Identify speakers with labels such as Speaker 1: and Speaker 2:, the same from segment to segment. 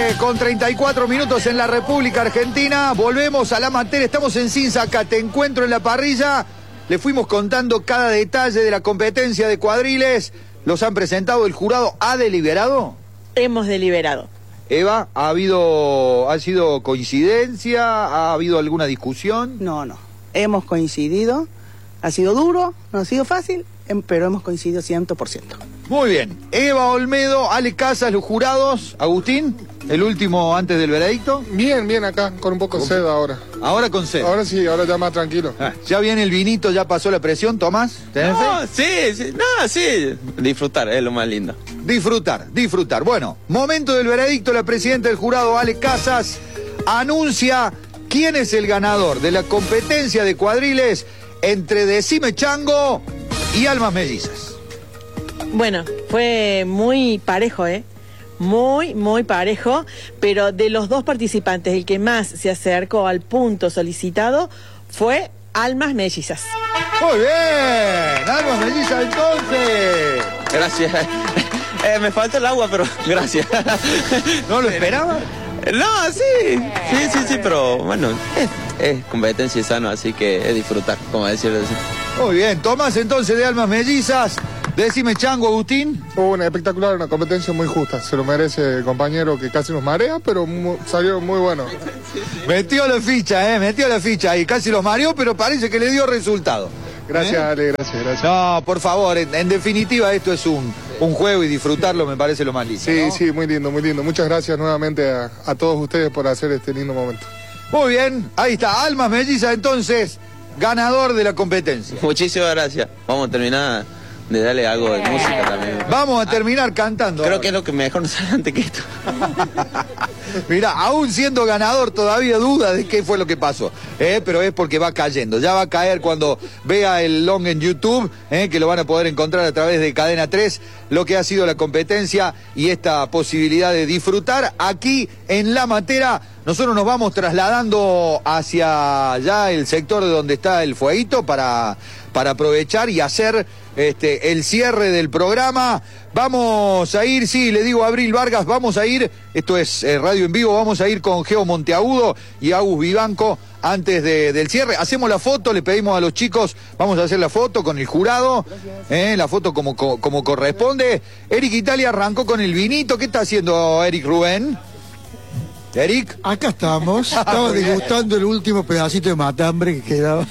Speaker 1: 11:34 en la República Argentina. Volvemos a la materia. Estamos en Sinzacate. Encuentro en la parrilla. Le fuimos contando cada detalle de la competencia de cuadriles. Los han presentado. ¿El jurado ha deliberado?
Speaker 2: Hemos deliberado.
Speaker 1: Eva, ¿ha sido coincidencia? ¿Ha habido alguna discusión?
Speaker 3: No. Hemos coincidido. Ha sido duro, no ha sido fácil, pero hemos coincidido 100%.
Speaker 1: Muy bien. Eva Olmedo, Ale Casas, los jurados. Agustín, el último antes del veredicto.
Speaker 4: Bien, acá, con un poco de sed ahora.
Speaker 1: Ahora con sed.
Speaker 4: Ahora sí, ahora ya más tranquilo.
Speaker 1: Ya viene el vinito, ya pasó la presión, Tomás. ¿Tenés fe?
Speaker 5: Sí. Disfrutar es lo más lindo.
Speaker 1: Disfrutar. Bueno, momento del veredicto. La presidenta del jurado, Ale Casas, anuncia quién es el ganador de la competencia de cuadriles entre Decime Chango y Almas Mellizas.
Speaker 2: Bueno, fue muy parejo, muy parejo, pero de los dos participantes, el que más se acercó al punto solicitado fue Almas Mellizas.
Speaker 1: Muy bien, Almas Mellizas entonces.
Speaker 5: Gracias. Me falta el agua, pero gracias.
Speaker 1: ¿No lo esperaba?
Speaker 5: No, sí, pero bueno, es competencia sana, así que es disfrutar, como decirlo así.
Speaker 1: Muy bien, Tomás entonces de Almas Mellizas. Decime Chango, Agustín.
Speaker 4: Una espectacular, una competencia muy justa. Se lo merece el compañero que casi nos marea, pero salió muy bueno.
Speaker 1: Metió la ficha, y casi los mareó, pero parece que le dio resultado.
Speaker 4: Gracias, Ale, gracias.
Speaker 1: No, por favor, en definitiva esto es un juego y disfrutarlo me parece lo más lindo.
Speaker 4: Sí,
Speaker 1: ¿no?
Speaker 4: sí, muy lindo. Muchas gracias nuevamente a todos ustedes por hacer este lindo momento.
Speaker 1: Muy bien, ahí está, Almas Mellizas entonces, ganador de la competencia.
Speaker 5: Muchísimas gracias. Vamos a terminar de darle algo de música también.
Speaker 1: Vamos a terminar cantando.
Speaker 5: Creo que es lo que mejor nos sale antes que esto.
Speaker 1: Mirá, aún siendo ganador todavía duda de qué fue lo que pasó, pero es porque va cayendo. Ya va a caer cuando vea el long en YouTube, que lo van a poder encontrar a través de Cadena 3, lo que ha sido la competencia y esta posibilidad de disfrutar aquí en La Matera. Nosotros nos vamos trasladando hacia ya el sector de donde está el fueguito para aprovechar y hacer el cierre del programa. Vamos a ir, sí, le digo a Abril Vargas, vamos a ir, esto es radio en vivo, vamos a ir con Geo Monteagudo y Agus Vivanco antes del cierre. Hacemos la foto, le pedimos a los chicos, vamos a hacer la foto con el jurado, la foto como corresponde. Eric Italia arrancó con el vinito. ¿Qué está haciendo Eric Rubén? Eric.
Speaker 6: Acá estamos degustando el último pedacito de matambre que quedaba.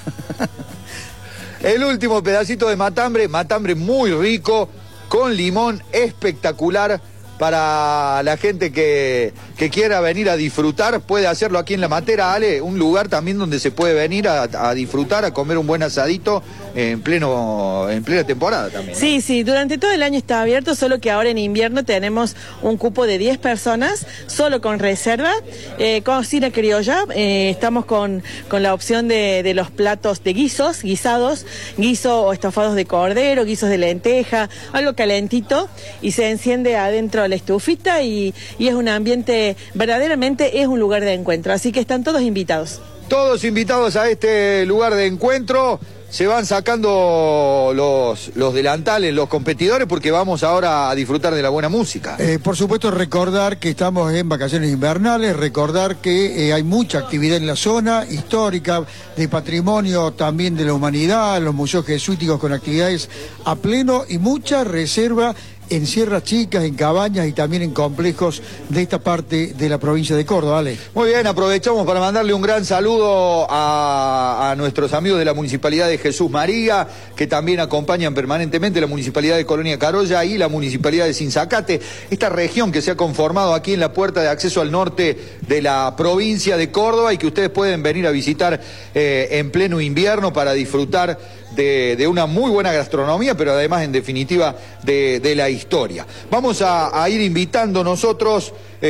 Speaker 1: El último pedacito de matambre muy rico, con limón, espectacular. Para la gente que quiera venir a disfrutar, puede hacerlo aquí en La Matera, Ale, un lugar también donde se puede venir a disfrutar, a comer un buen asadito en plena temporada también, ¿no?
Speaker 2: Sí, durante todo el año está abierto, solo que ahora en invierno tenemos un cupo de 10 personas, solo con reserva, cocina criolla, estamos con la opción de los platos de guisados, guiso o estofados de cordero, guisos de lenteja, algo calentito, y se enciende adentro la estufita y es un ambiente, verdaderamente es un lugar de encuentro, así que están todos invitados.
Speaker 1: Todos invitados a este lugar de encuentro. Se van sacando los delantales, los competidores, porque vamos ahora a disfrutar de la buena música.
Speaker 6: Por supuesto, recordar que estamos en vacaciones invernales, recordar que hay mucha actividad en la zona histórica, de patrimonio también de la humanidad, los museos jesuíticos con actividades a pleno y mucha reserva en sierras chicas, en cabañas y también en complejos de esta parte de la provincia de Córdoba, Ale.
Speaker 1: Muy bien, aprovechamos para mandarle un gran saludo a nuestros amigos de la Municipalidad de Jesús María, que también acompañan permanentemente la Municipalidad de Colonia Carolla y la Municipalidad de Sinzacate, esta región que se ha conformado aquí en la puerta de acceso al norte de la provincia de Córdoba y que ustedes pueden venir a visitar en pleno invierno para disfrutar de una muy buena gastronomía, pero además, en definitiva, de la historia. Vamos a ir invitando nosotros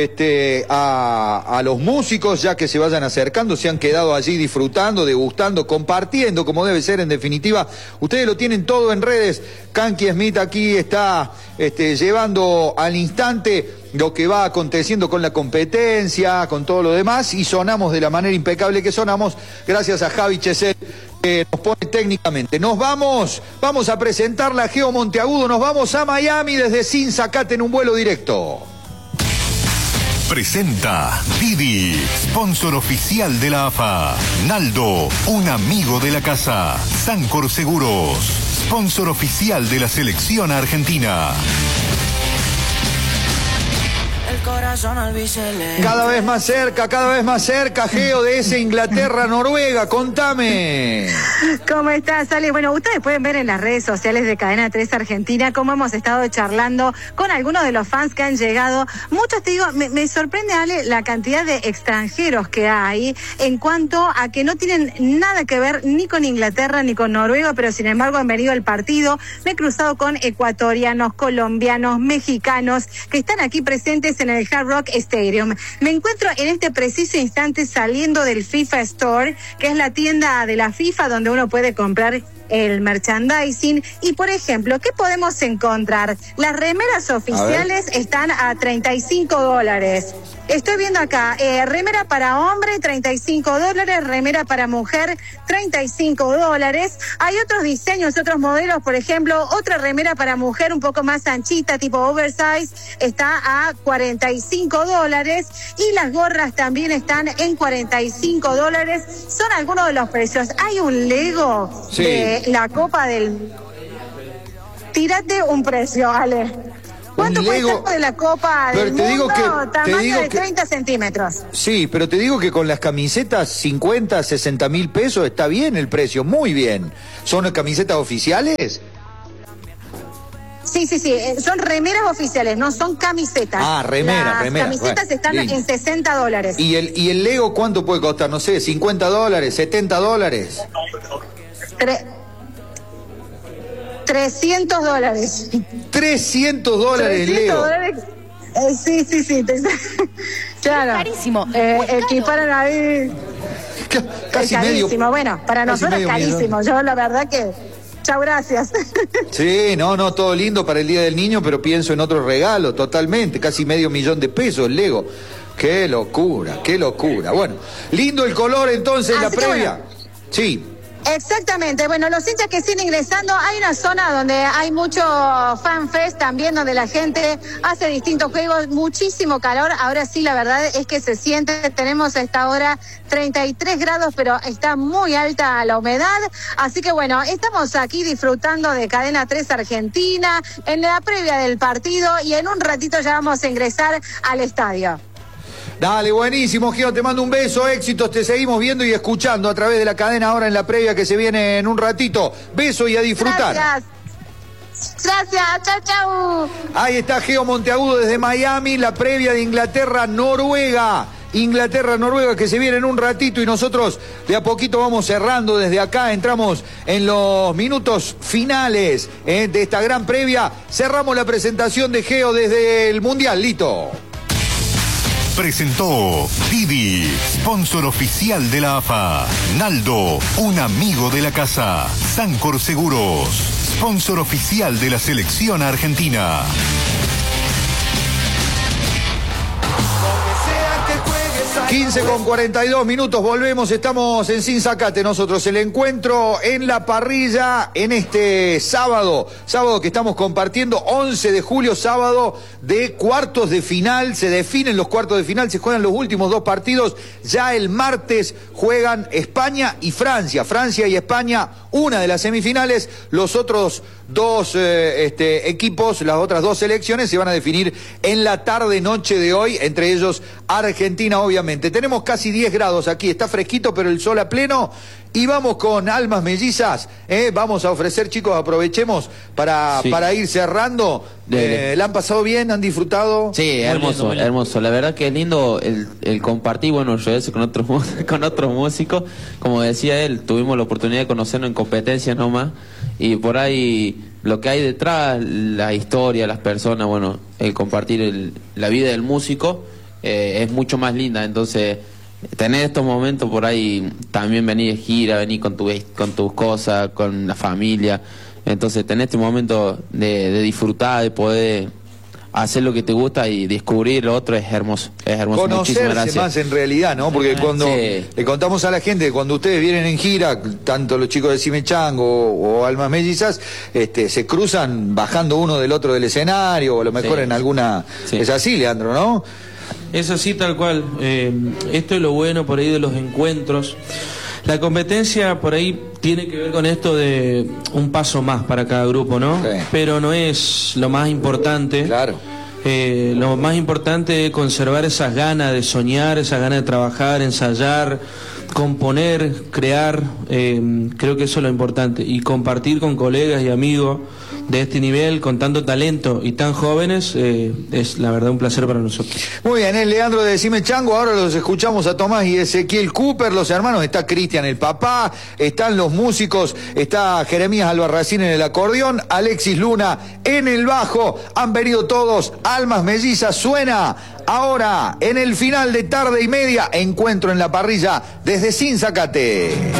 Speaker 1: a los músicos, ya que se vayan acercando, se han quedado allí disfrutando, degustando, compartiendo, como debe ser, en definitiva. Ustedes lo tienen todo en redes. Kanki Smith aquí está llevando al instante lo que va aconteciendo con la competencia, con todo lo demás, y sonamos de la manera impecable que sonamos, gracias a Javi Chesel, que nos pone técnicamente. Nos vamos a presentarla a Geo Monteagudo, nos vamos a Miami desde Sinzacate en un vuelo directo.
Speaker 7: presenta Didi, sponsor oficial de la AFA. Naldo, un amigo de la casa. Sancor Seguros, sponsor oficial de la selección argentina.
Speaker 1: Cada vez más cerca, Geo, de ese Inglaterra-Noruega, contame.
Speaker 8: ¿Cómo estás, Ale? Bueno, ustedes pueden ver en las redes sociales de Cadena 3 Argentina cómo hemos estado charlando con algunos de los fans que han llegado. Muchos, te digo, me sorprende, Ale, la cantidad de extranjeros que hay en cuanto a que no tienen nada que ver ni con Inglaterra ni con Noruega, pero sin embargo han venido al partido. Me he cruzado con ecuatorianos, colombianos, mexicanos, que están aquí presentes en el Hard Rock Stadium. Me encuentro en este preciso instante saliendo del FIFA Store, que es la tienda de la FIFA donde uno puede comprar el merchandising. Y por ejemplo, ¿qué podemos encontrar? Las remeras oficiales están a $35. Estoy viendo acá, remera para hombre, $35, remera para mujer, $35. Hay otros diseños, otros modelos, por ejemplo, otra remera para mujer un poco más anchita, tipo oversize, está a $45. Y las gorras también están en $45. Son algunos de los precios. Hay un Lego de la Copa del... Tírate un precio, Ale. ¿Cuánto cuesta de la Copa del Mundo? Tamaño de 30 centímetros.
Speaker 1: Sí, pero te digo que con las camisetas 50, 60 mil pesos está bien el precio, muy bien. ¿Son camisetas oficiales?
Speaker 8: Sí, son remeras oficiales, no son camisetas.
Speaker 1: Ah, remeras.
Speaker 8: Las camisetas están en $60.
Speaker 1: ¿Y el Lego cuánto puede costar? No sé, $50, $70.
Speaker 8: $300.
Speaker 1: $300 el Lego.
Speaker 8: Sí. Claro. Es carísimo. Equiparon ahí.
Speaker 1: Casi
Speaker 8: es carísimo.
Speaker 1: Medio,
Speaker 8: bueno, para nosotros es carísimo. Yo la verdad que... Chau, gracias.
Speaker 1: Sí, no, todo lindo para el Día del Niño, pero pienso en otro regalo, totalmente. Casi $500,000 el Lego. Qué locura. Bueno, lindo el color entonces, la previa.
Speaker 8: Bueno.
Speaker 1: Sí.
Speaker 8: Exactamente, bueno, los hinchas que siguen ingresando, hay una zona donde hay mucho fan fest también, donde la gente hace distintos juegos, muchísimo calor, ahora sí la verdad es que se siente, tenemos a esta hora 33 grados, pero está muy alta la humedad, así que bueno, estamos aquí disfrutando de Cadena 3 Argentina, en la previa del partido, y en un ratito ya vamos a ingresar al estadio.
Speaker 1: Dale, buenísimo, Geo, te mando un beso, éxitos, te seguimos viendo y escuchando a través de la cadena ahora en la previa que se viene en un ratito. Beso y a disfrutar.
Speaker 8: Gracias, chau.
Speaker 1: Ahí está Geo Monteagudo desde Miami, la previa de Inglaterra-Noruega. Inglaterra-Noruega que se viene en un ratito y nosotros de a poquito vamos cerrando desde acá, entramos en los minutos finales de esta gran previa. Cerramos la presentación de Geo desde el Mundial, Lito.
Speaker 7: Presentó Didi, sponsor oficial de la AFA. Naldo, un amigo de la casa. Sancor Seguros, sponsor oficial de la selección argentina.
Speaker 1: 15:42, volvemos, estamos en Sin Sacate nosotros, el encuentro en la parrilla en este sábado que estamos compartiendo, 11 de julio, sábado de cuartos de final, se definen los cuartos de final, se juegan los últimos dos partidos, ya el martes juegan España y Francia y España, una de las semifinales, los otros dos equipos, las otras dos selecciones se van a definir en la tarde-noche de hoy, entre ellos Argentina, obviamente. Tenemos casi 10 grados aquí, está fresquito, pero el sol a pleno. Y vamos con almas mellizas, vamos a ofrecer, chicos, aprovechemos para ir cerrando. ¿La han pasado bien? ¿Han disfrutado?
Speaker 5: Sí, hermoso, hermoso. La verdad que es lindo el compartir, bueno, yo con otros músicos. Como decía él, tuvimos la oportunidad de conocernos en competencias nomás. Y por ahí lo que hay detrás, la historia, las personas, bueno, el compartir la vida del músico es mucho más linda. Entonces, tener estos momentos por ahí, también venir de gira, venir con tus cosas, con la familia. Entonces, tener este momento de disfrutar, de poder hacer lo que te gusta y descubrir lo otro es hermoso.
Speaker 1: Conocerse más en realidad, ¿no? Porque cuando le contamos a la gente, cuando ustedes vienen en gira, tanto los chicos de Cimechango o Almas Mellizas, se cruzan bajando uno del otro del escenario, o a lo mejor en alguna... Es así, Leandro, ¿no?
Speaker 9: Es así tal cual. Esto es lo bueno por ahí de los encuentros. La competencia por ahí tiene que ver con esto de un paso más para cada grupo, ¿no? Sí. Pero no es lo más importante.
Speaker 1: Claro.
Speaker 9: Lo más importante es conservar esas ganas de soñar, esas ganas de trabajar, ensayar, componer, crear. Creo que eso es lo importante. Y compartir con colegas y amigos de este nivel, con tanto talento y tan jóvenes, es la verdad un placer para nosotros.
Speaker 1: Muy bien, Leandro de Decime Chango. Ahora los escuchamos a Tomás y Ezequiel Cooper, los hermanos. Está Cristian el papá, están los músicos, está Jeremías Albarracín en el acordeón, Alexis Luna en el bajo. Han venido todos, almas mellizas. Suena ahora en el final de Tarde y Media, encuentro en la parrilla desde Sinzacate.